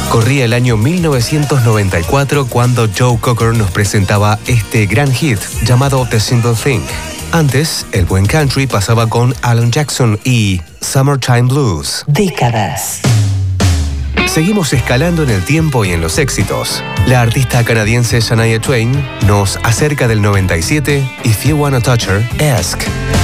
Corría el año 1994 cuando Joe Cocker nos presentaba este gran hit llamado The Simple Thing. Antes, el buen country pasaba con Alan Jackson y Summertime Blues. Décadas. Seguimos escalando en el tiempo y en los éxitos. La artista canadiense Shania Twain nos acerca del 97, If You Wanna Touch Her, Ask.